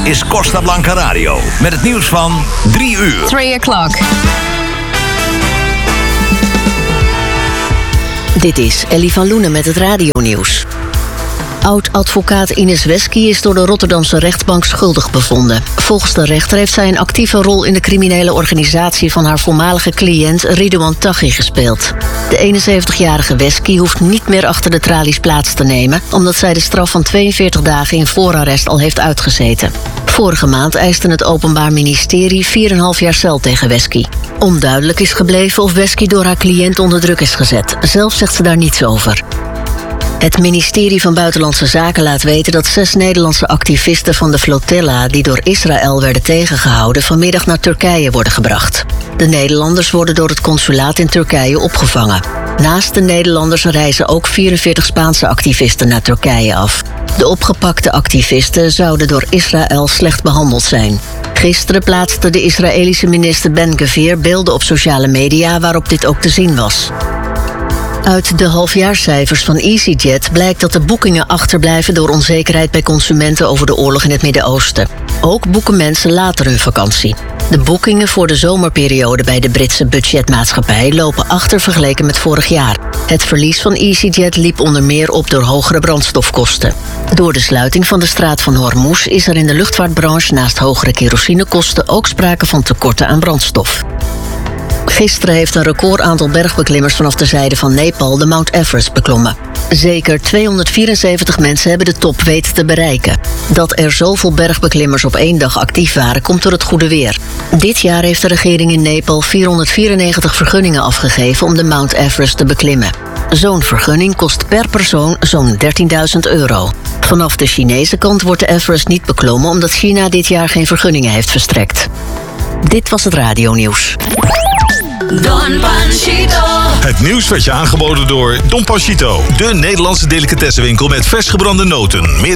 is Costa Blanca Radio. Met het nieuws van 3 uur. 3 o'clock. Dit is Ellie van Loenen met het radionieuws. Oud-advocaat Ines Wesky is door de Rotterdamse rechtbank schuldig bevonden. Volgens de rechter heeft zij een actieve rol in de criminele organisatie van haar voormalige cliënt Ridouan Taghi gespeeld. De 71-jarige Wesky hoeft niet meer achter de tralies plaats te nemen, omdat zij de straf van 42 dagen in voorarrest al heeft uitgezeten. Vorige maand eiste het Openbaar Ministerie 4,5 jaar cel tegen Wesky. Onduidelijk is gebleven of Wesky door haar cliënt onder druk is gezet. Zelf zegt ze daar niets over. Het ministerie van Buitenlandse Zaken laat weten dat 6 Nederlandse activisten van de flotilla die door Israël werden tegengehouden vanmiddag naar Turkije worden gebracht. De Nederlanders worden door het consulaat in Turkije opgevangen. Naast de Nederlanders reizen ook 44 Spaanse activisten naar Turkije af. De opgepakte activisten zouden door Israël slecht behandeld zijn. Gisteren plaatste de Israëlische minister Ben-Gvir beelden op sociale media waarop dit ook te zien was. Uit de halfjaarscijfers van EasyJet blijkt dat de boekingen achterblijven door onzekerheid bij consumenten over de oorlog in het Midden-Oosten. Ook boeken mensen later hun vakantie. De boekingen voor de zomerperiode bij de Britse budgetmaatschappij lopen achter vergeleken met vorig jaar. Het verlies van EasyJet liep onder meer op door hogere brandstofkosten. Door de sluiting van de straat van Hormuz is er in de luchtvaartbranche naast hogere kerosinekosten ook sprake van tekorten aan brandstof. Gisteren heeft een record aantal bergbeklimmers vanaf de zijde van Nepal de Mount Everest beklommen. Zeker 274 mensen hebben de top weten te bereiken. Dat er zoveel bergbeklimmers op 1 dag actief waren, komt door het goede weer. Dit jaar heeft de regering in Nepal 494 vergunningen afgegeven om de Mount Everest te beklimmen. Zo'n vergunning kost per persoon zo'n €13.000. Vanaf de Chinese kant wordt de Everest niet beklommen omdat China dit jaar geen vergunningen heeft verstrekt. Dit was het radionieuws. Don Panchito. Het nieuws werd je aangeboden door Don Panchito. De Nederlandse delicatessenwinkel met vers gebrande noten. Meer